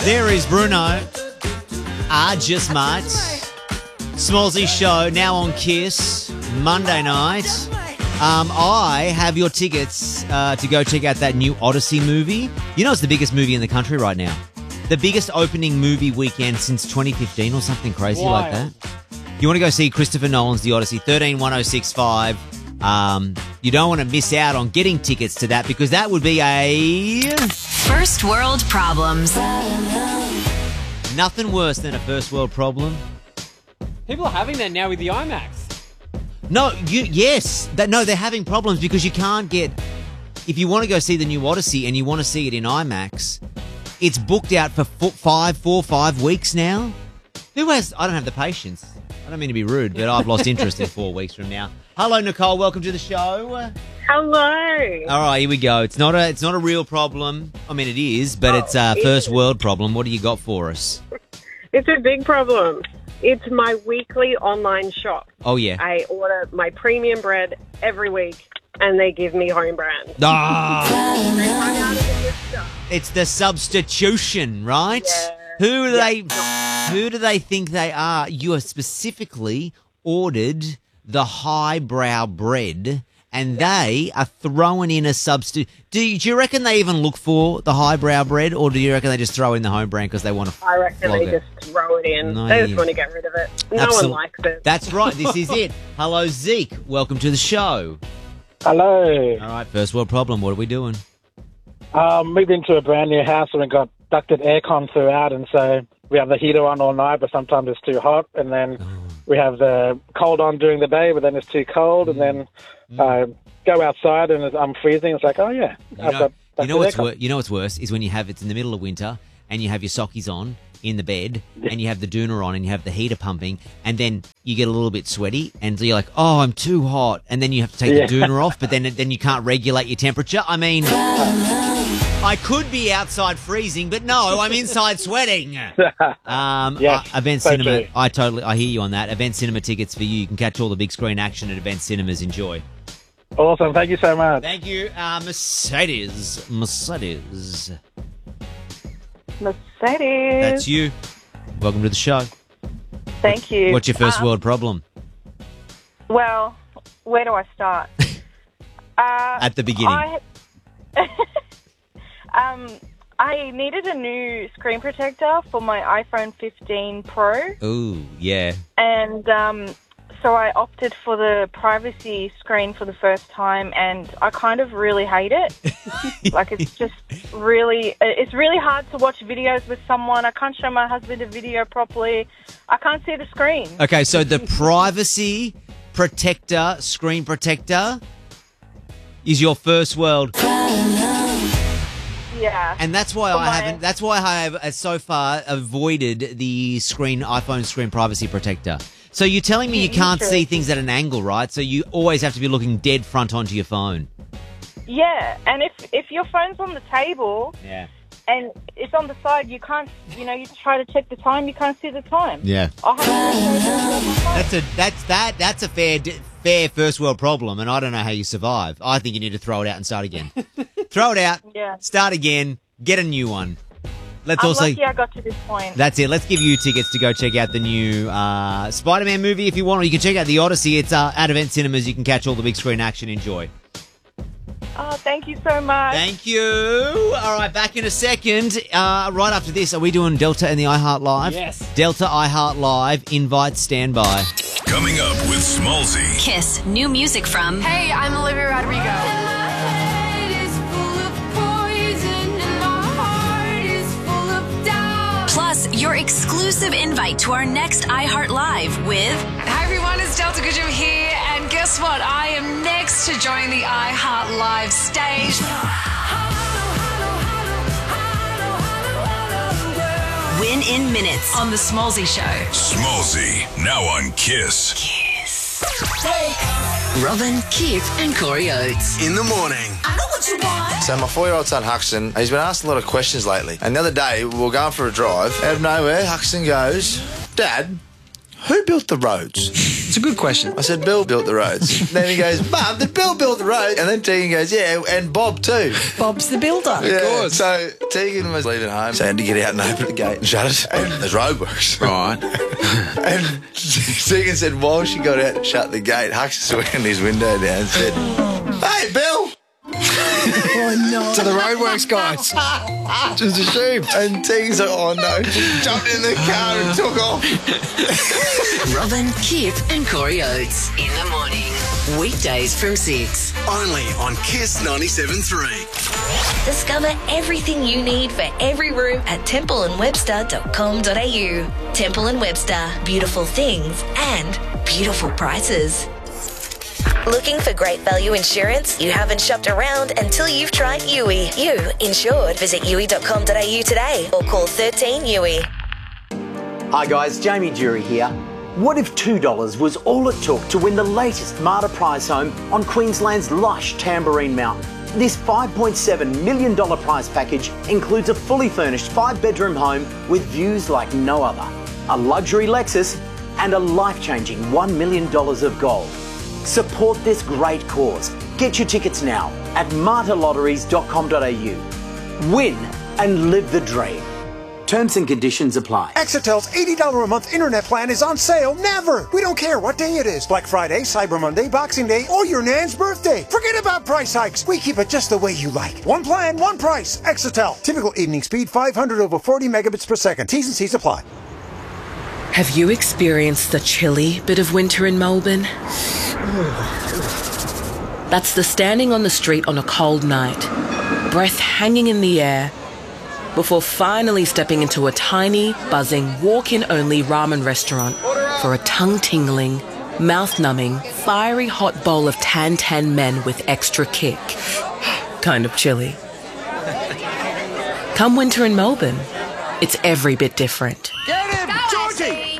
There is Bruno. Just Mate. Smallsy Show now on Kiss Monday night. I have your tickets to go check out that new Odyssey movie. You know it's the biggest movie in the country right now. The biggest opening movie weekend since 2015 or something crazy like that. You want to go see Christopher Nolan's The Odyssey, 131065. You don't want to miss out on getting tickets to that because that would be a... First world problems. Nothing worse than a first world problem. People are having that now with the IMAX. No, they're having problems because you can't get... If you want to go see the new Odyssey and you want to see it in IMAX, it's booked out for 5 weeks now. I don't have the patience. I don't mean to be rude, but I've lost interest in 4 weeks from now. Hello, Nicole. Welcome to the show. Hello. All right, here we go. It's not a real problem. I mean, it is, but it's a first world problem. What do you got for us? It's a big problem. It's my weekly online shop. Oh, yeah. I order my premium bread every week, and they give me home brand. Ah, They run out of the good stuff. it's the substitution, right? Yeah. Who do they think they are? You have specifically ordered the highbrow bread, and they are throwing in a substitute. Do you reckon they even look for the highbrow bread, or do you reckon they just throw in the home brand because they want to I reckon flog they it? just throw it in. No, They just yeah. want to get rid of it. No Absolute- one likes it. That's right. This is it. Hello, Zeke. Welcome to the show. Hello. All right, first world problem. What are we doing? Moved into a brand new house and we got ducted aircon throughout, and so we have the heater on all night, but sometimes it's too hot, and then we have the cold on during the day, but then it's too cold, and then go outside and I'm freezing. It's like, oh yeah, You know what's worse is when you have it's in the middle of winter and you have your sockies on in the bed and you have the doona on and you have the heater pumping, and then you get a little bit sweaty and so you're like, oh, I'm too hot, and then you have to take the doona off, but then you can't regulate your temperature. I mean, I could be outside freezing, but no, I'm inside sweating. Yes, Event so Cinema. true. I hear you on that. Event Cinema tickets for you. You can catch all the big screen action at Event Cinemas. Enjoy. Awesome. Thank you so much. Thank you, Mercedes. Mercedes. That's you. Welcome to the show. Thank you. What's your first world problem? Well, where do I start? At the beginning. I needed a new screen protector for my iPhone 15 Pro, Ooh, yeah. and so I opted for the privacy screen for the first time, and I kind of really hate it. Like, it's just it's really hard to watch videos with someone. I can't show my husband a video properly. I can't see the screen. Okay, so the privacy protector, screen protector, is your first world. Yeah. And that's why I have so far avoided the iPhone screen privacy protector. So you're telling me you can't see things at an angle, right? So you always have to be looking dead front onto your phone. Yeah, and if your phone's on the table Yeah. and it's on the side, you can't, you try to check the time, you can't see the time. Yeah. I'll have to That's a fair first world problem, and I don't know how you survive. I think you need to throw it out and start again. Throw it out, Yeah. start again, get a new one. I'm lucky I got to this point. That's it. Let's give you tickets to go check out the new Spider-Man movie if you want, or you can check out The Odyssey. It's at Event Cinemas. You can catch all the big screen action. Enjoy. Oh, thank you so much. Thank you. All right, back in a second. Right after this, are we doing Delta and the iHeart Live? Yes. Delta iHeart Live. Invite standby. Coming up with Smallsy. Kiss. New music from Hey, I'm Olivia Rodrigo. Plus, your exclusive invite to our next iHeart Live with Hi everyone, it's Delta Goodrum here, and guess what? I am next to join the iHeart Live stage. Win in Minutes on The Smallsy Show. Smallsy, now on Kiss. Kiss. Robin, Keith, and Corey Oates. In the morning. I know what you want. So my 4-year-old son Huxton, he's been asked a lot of questions lately. And the other day, we were going for a drive. Out of nowhere, Huxton goes, Dad, who built the roads? It's a good question. I said, Bill built the roads. Then he goes, Mum, did Bill build the road? And then Tegan goes, yeah, and Bob too. Bob's the builder. Yeah. Of course. So Tegan was leaving home, so I had to get out and open the gate and shut it. And there's roadworks. Right. And Tegan said, while she got out and shut the gate, Hux swinging his window down and said, hey, Bill. Oh, no. To the roadworks guys. Just assumed. And Tegan's like, oh, no. Just jumped in the car and took off. Robin, Kip and Corey Oates in the morning. Weekdays from 6. Only on Kiss 97.3. Discover everything you need for every room at templeandwebster.com.au. Temple & Webster. Beautiful things and beautiful prices. Looking for great value insurance? You haven't shopped around until you've tried Yui. You insured. Visit yui.com.au today or call 13 Yui. Hi guys, Jamie Jury here. What if $2 was all it took to win the latest Marta prize home on Queensland's lush Tamborine Mountain? This $5.7 million prize package includes a fully furnished 5-bedroom home with views like no other, a luxury Lexus and a life-changing $1 million of gold. Support this great cause. Get your tickets now at martalotteries.com.au. Win and live the dream. Terms and conditions apply. Exetel's $80 a month internet plan is on sale never. We don't care what day it is. Black Friday, Cyber Monday, Boxing Day, or your nan's birthday. Forget about price hikes. We keep it just the way you like. One plan, one price. Exetel. Typical evening speed 500 over 40 megabits per second. T's and C's apply. Have you experienced the chilly bit of winter in Melbourne? That's the standing on the street on a cold night, breath hanging in the air, before finally stepping into a tiny, buzzing, walk-in-only ramen restaurant for a tongue-tingling, mouth-numbing, fiery hot bowl of tan men with extra kick. Kind of chilly. Come winter in Melbourne, it's every bit different. Get him, Georgie!